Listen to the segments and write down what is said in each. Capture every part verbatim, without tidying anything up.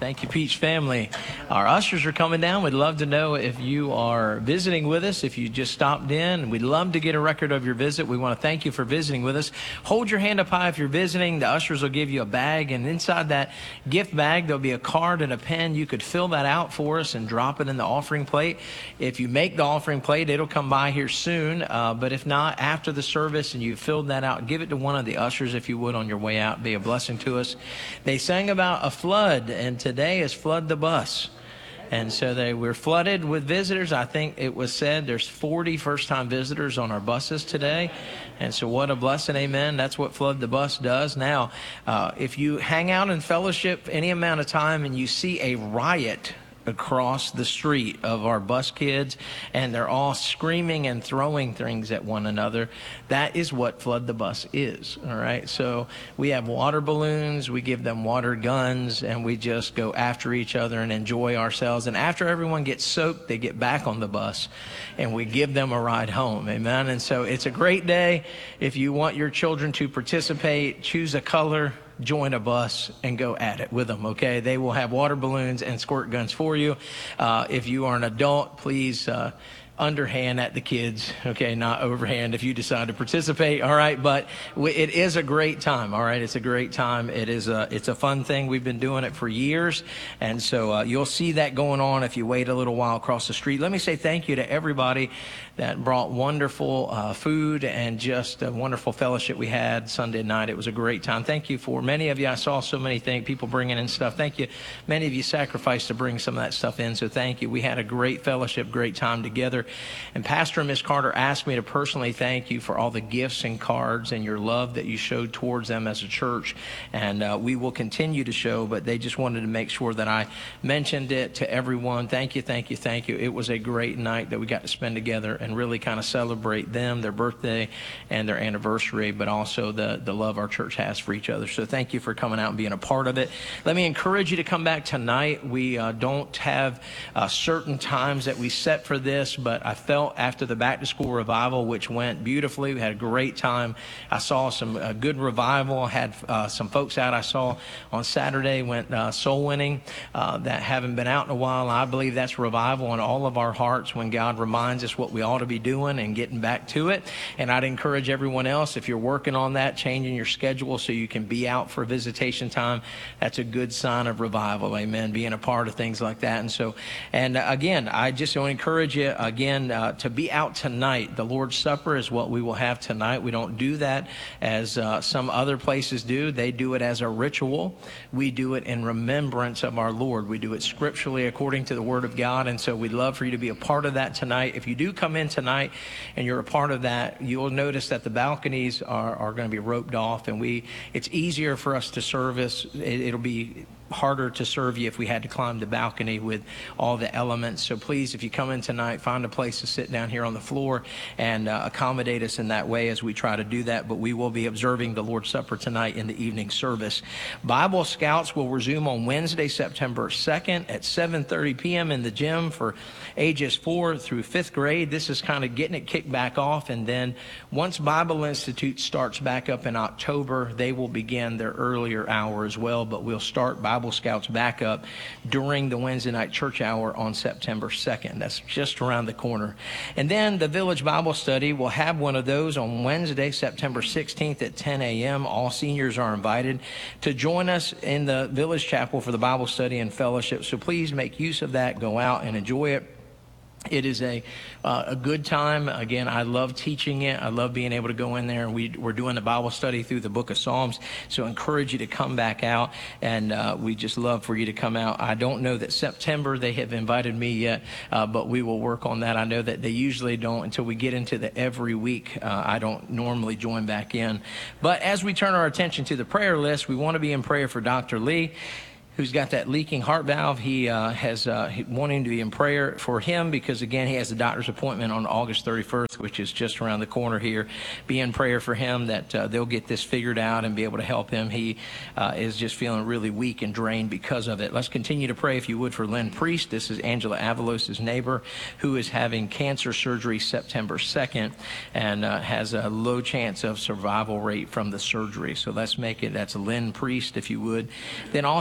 Thank you, Peach family. Our ushers are coming down. We'd love to know if you are visiting with us, if you just stopped in. We'd love to get a record of your visit. We want to thank you for visiting with us. Hold your hand up high if you're visiting. The ushers will give you a bag, and inside that gift bag, there'll be a card and a pen. You could fill that out for us and drop it in the offering plate. If you make the offering plate, it'll come by here soon. Uh, but if not, after the service and you filled that out, give it to one of the ushers if you would on your way out. Be a blessing to us. They sang about a flood, and today is Flood the Bus. And so they were flooded with visitors. I think it was said there's forty first-time visitors on our buses today. And so what a blessing, amen. That's what Flood the Bus does. Now, uh, if you hang out in fellowship any amount of time and you see a riot across the street of our bus kids, and they're all screaming and throwing things at one another, that is what Flood the Bus is, all right? So we have water balloons, we give them water guns, and we just go after each other and enjoy ourselves. And after everyone gets soaked, they get back on the bus, and we give them a ride home, amen? And so it's a great day. If you want your children to participate, choose a color, join a bus, and go at it with them, okay? They will have water balloons and squirt guns for you. Uh, if you are an adult, please uh, underhand at the kids, okay, not overhand if you decide to participate, all right? But it is a great time, all right? It's a great time. It is a, it's a fun thing. We've been doing it for years, and so uh, you'll see that going on if you wait a little while across the street. Let me say thank you to everybody that brought wonderful uh, food and just a wonderful fellowship we had Sunday night. It was a great time. Thank you for many of you. I saw so many things, people bringing in stuff. Thank you. Many of you sacrificed to bring some of that stuff in, so thank you. We had a great fellowship, great time together. And Pastor and Miss Carter asked me to personally thank you for all the gifts and cards and your love that you showed towards them as a church. And uh, we will continue to show, but they just wanted to make sure that I mentioned it to everyone. Thank you, thank you, thank you. It was a great night that we got to spend together and really kind of celebrate them, their birthday and their anniversary, but also the, the love our church has for each other. So thank you for coming out and being a part of it. Let me encourage you to come back tonight. We uh, don't have uh, certain times that we set for this, but I felt after the back to school revival, which went beautifully, we had a great time. I saw some uh, good revival. I had uh, some folks out I saw on Saturday went uh, soul winning uh, that haven't been out in a while. I believe that's revival in all of our hearts when God reminds us what we ought to be doing and getting back to it. And I'd encourage everyone else, if you're working on that, changing your schedule so you can be out for visitation time, that's a good sign of revival, amen, being a part of things like that. And so, and uh, again, I just want to encourage you again uh, to be out tonight. The Lord's Supper is what we will have tonight. We don't do that as uh, some other places do. They do it as a ritual. We do it in remembrance of our Lord. We do it scripturally according to the Word of God. And so we'd love for you to be a part of that tonight. If you do come in tonight and you're a part of that, you'll notice that the balconies are, are going to be roped off, and we it's easier for us to service. It, it'll be harder to serve you if we had to climb the balcony with all the elements. So please, if you come in tonight, find a place to sit down here on the floor and uh, accommodate us in that way as we try to do that. But we will be observing the Lord's Supper tonight in the evening service. Bible Scouts will resume on Wednesday, September second at seven thirty p.m. in the gym for ages four through fifth grade. This is kind of getting it kicked back off. And then once Bible Institute starts back up in October, they will begin their earlier hour as well. But we'll start Bible Bible Scouts back up during the Wednesday night church hour on September second. That's just around the corner. And then the Village Bible Study will have one of those on Wednesday, September sixteenth at ten a.m. All seniors are invited to join us in the Village Chapel for the Bible study and fellowship. So please make use of that. Go out and enjoy it. It is a uh, a good time. Again, I love teaching it. I love being able to go in there, and we, we're doing the Bible study through the book of Psalms. So I encourage you to come back out, and uh, we just love for you to come out. I don't know that September they have invited me yet, uh, but we will work on that. I know that they usually don't until we get into the every week. Uh, I don't normally join back in. But as we turn our attention to the prayer list, we want to be in prayer for Doctor Lee, who's got that leaking heart valve. He uh, has uh, wanting to be in prayer for him because, again, he has a doctor's appointment on August thirty-first, which is just around the corner here. Be in prayer for him that uh, they'll get this figured out and be able to help him. He uh, is just feeling really weak and drained because of it. Let's continue to pray, if you would, for Lynn Priest. This is Angela Avalos' neighbor, who is having cancer surgery September second and uh, has a low chance of survival rate from the surgery. So let's make it, that's Lynn Priest, if you would. Then also Miss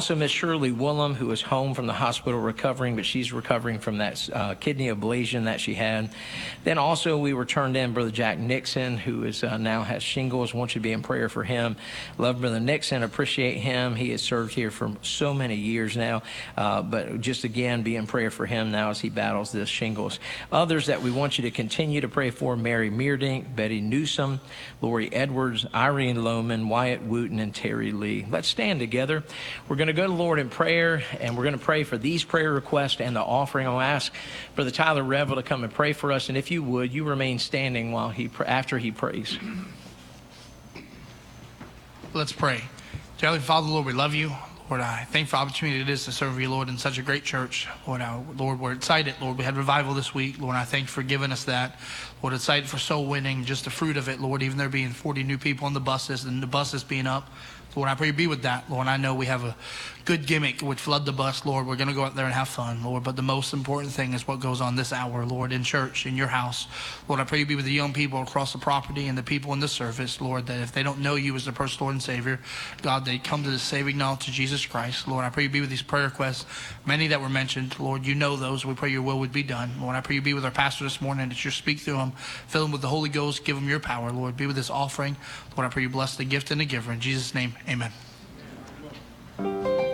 Shirley Woolham, who is home from the hospital recovering, but she's recovering from that uh, kidney ablation that she had. Then also we were turned in Brother Jack Nixon, who is uh, now has shingles. I want you to be in prayer for him. Love Brother Nixon, appreciate him. He has served here for so many years now, uh, but just again, be in prayer for him now as he battles this shingles. Others that we want you to continue to pray for: Mary Meerdink, Betty Newsom, Lori Edwards, Irene Lohman, Wyatt Wooten, and Terry Lee. Let's stand together. We're going to go to the Lord in prayer, and we're going to pray for these prayer requests and the offering. I'll ask Brother Tyler Revel to come and pray for us, and if you would, you remain standing while he after he prays. Let's pray. Dear Heavenly Father, Lord, we love you. Lord, I thank you for the opportunity it is to serve you, Lord, in such a great church. Lord, I, Lord, we're excited. Lord, we had revival this week. Lord, I thank you for giving us that. Lord, excited for soul winning, just the fruit of it, Lord, even there being forty new people on the buses and the buses being up. Lord, I pray you be with that. Lord, I know we have a good gimmick with Flood the Bus. Lord, we're going to go out there and have fun, Lord. But the most important thing is what goes on this hour, Lord, in church, in your house. Lord, I pray you be with the young people across the property and the people in the service, Lord, that if they don't know you as their personal Lord and Savior, God, they come to the saving knowledge of Jesus Christ. Lord, I pray you be with these prayer requests, many that were mentioned. Lord, you know those. We pray your will would be done. Lord, I pray you be with our pastor this morning, that you speak through him, fill him with the Holy Ghost, give him your power. Lord, be with this offering. Lord, I pray you bless the gift and the giver. In Jesus' name, amen.